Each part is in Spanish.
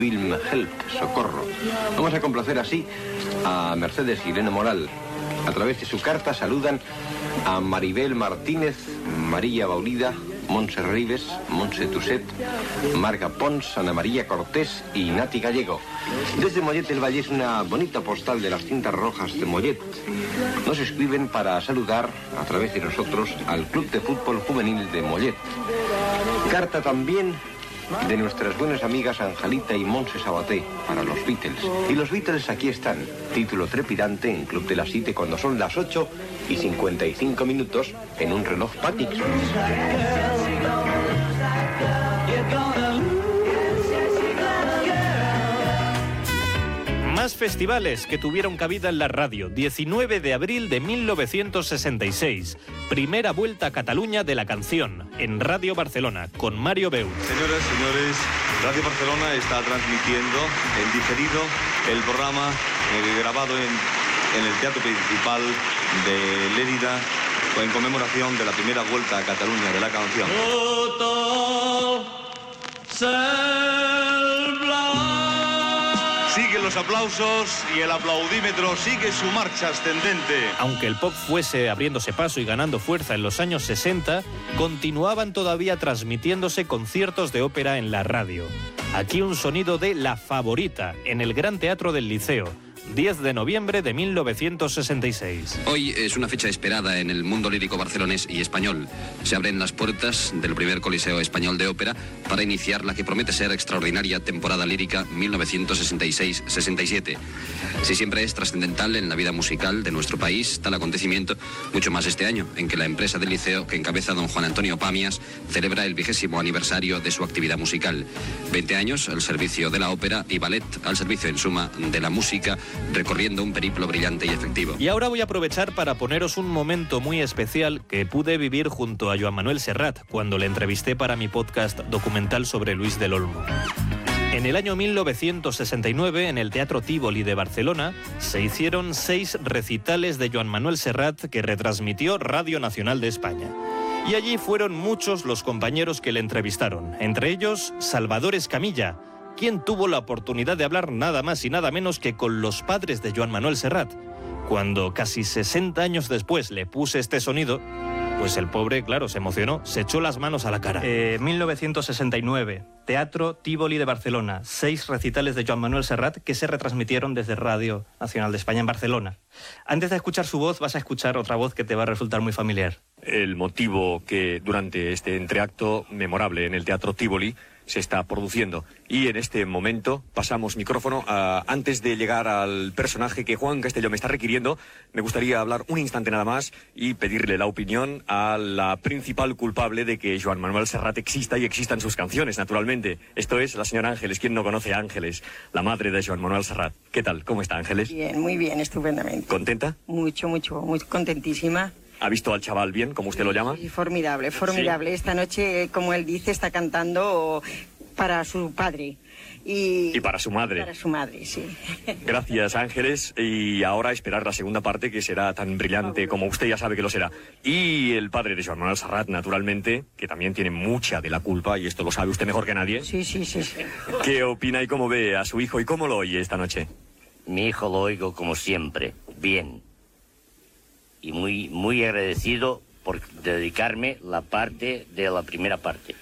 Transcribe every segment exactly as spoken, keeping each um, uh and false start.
Film Help, Socorro. Vamos a complacer así a Mercedes Irene Moral. A través de su carta saludan a Maribel Martínez, María Baulida, Montse Ribes, Montse Tuset, Marga Pons, Ana María Cortés y Nati Gallego. Desde Mollet del Valle es una bonita postal de las cintas rojas de Mollet. Nos escriben para saludar a través de nosotros al Club de Fútbol Juvenil de Mollet. Carta también de nuestras buenas amigas Angelita y Montse Sabaté para los Beatles. Y los Beatles aquí están, título trepidante en Club de las siete cuando son las ocho y cincuenta y cinco minutos en un reloj Patix. Más festivales que tuvieron cabida en la radio. diecinueve de abril de mil novecientos sesenta y seis. Primera vuelta a Cataluña de la canción en Radio Barcelona con Mario Beu. Señoras, señores, Radio Barcelona está transmitiendo en diferido el programa eh, grabado en, en el Teatro Principal de Lérida en conmemoración de la primera vuelta a Cataluña de la canción. Siguen los aplausos y el aplaudímetro sigue su marcha ascendente. Aunque el pop fuese abriéndose paso y ganando fuerza en los años sesenta, continuaban todavía transmitiéndose conciertos de ópera en la radio. Aquí un sonido de La Favorita, en el Gran Teatro del Liceo, diez de noviembre de mil novecientos sesenta y seis. Hoy es una fecha esperada en el mundo lírico barcelonés y español. Se abren las puertas del primer Coliseo Español de Ópera para iniciar la que promete ser extraordinaria temporada lírica mil novecientos sesenta y seis sesenta y siete. Si siempre es trascendental en la vida musical de nuestro país, tal acontecimiento, mucho más este año, en que la empresa del Liceo, que encabeza don Juan Antonio Pamias, celebra el vigésimo aniversario de su actividad musical. veinte años al servicio de la ópera y ballet al servicio, en suma, de la música, recorriendo un periplo brillante y efectivo. Y ahora voy a aprovechar para poneros un momento muy especial que pude vivir junto a Joan Manuel Serrat cuando le entrevisté para mi podcast documental sobre Luis del Olmo. En el año mil novecientos sesenta y nueve, en el Teatro Tívoli de Barcelona, se hicieron seis recitales de Joan Manuel Serrat que retransmitió Radio Nacional de España. Y allí fueron muchos los compañeros que le entrevistaron, entre ellos Salvador Escamilla, quien tuvo la oportunidad de hablar nada más y nada menos que con los padres de Joan Manuel Serrat. Cuando casi sesenta años después le puse este sonido, pues el pobre, claro, se emocionó, se echó las manos a la cara. Eh, mil novecientos sesenta y nueve, Teatro Tívoli de Barcelona, seis recitales de Joan Manuel Serrat que se retransmitieron desde Radio Nacional de España en Barcelona. Antes de escuchar su voz, vas a escuchar otra voz que te va a resultar muy familiar. El motivo que durante este entreacto memorable en el Teatro Tívoli se está produciendo. Y en este momento pasamos micrófono a, antes de llegar al personaje que Juan Castelló me está requiriendo, me gustaría hablar un instante nada más y pedirle la opinión a la principal culpable de que Joan Manuel Serrat exista y existan sus canciones, naturalmente. Esto es la señora Ángeles. ¿Quién no conoce a Ángeles? La madre de Joan Manuel Serrat. ¿Qué tal? ¿Cómo está, Ángeles? Bien, muy bien, estupendamente. ¿Contenta? Mucho, mucho, muy contentísima. ¿Ha visto al chaval bien, como usted lo llama? Sí, formidable, formidable. ¿Sí? Esta noche, como él dice, está cantando para su padre. Y, y para su madre. Para su madre, sí. Gracias, Ángeles. Y ahora esperar la segunda parte, que será tan brillante como usted ya sabe que lo será. Y el padre de Joan Manuel Serrat, naturalmente, que también tiene mucha de la culpa, y esto lo sabe usted mejor que nadie. Sí, sí, sí, sí. ¿Qué opina y cómo ve a su hijo y cómo lo oye esta noche? Mi hijo lo oigo como siempre, bien. Y muy, muy agradecido por dedicarme la parte de la primera parte.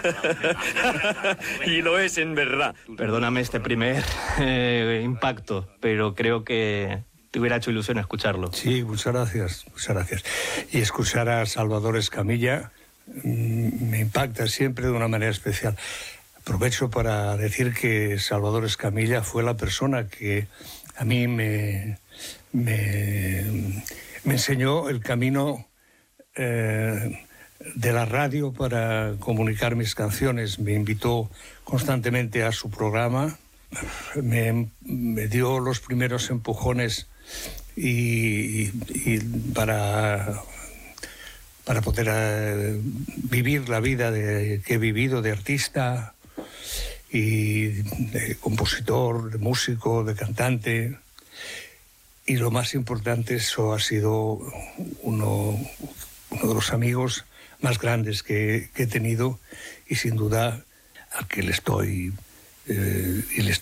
Y lo es en verdad. Perdóname este primer eh, impacto, pero creo que te hubiera hecho ilusión escucharlo. Sí, muchas gracias, muchas gracias. Y escuchar a Salvador Escamilla mmm, me impacta siempre de una manera especial. Aprovecho para decir que Salvador Escamilla fue la persona que a mí me... me Me enseñó el camino eh, de la radio para comunicar mis canciones. Me invitó constantemente a su programa, me, me dio los primeros empujones y, y, y para, para poder eh, vivir la vida de, que he vivido de artista y de compositor, de músico, de cantante. Y lo más importante, eso ha sido uno, uno de los amigos más grandes que, que he tenido y sin duda al que le estoy, eh, y le,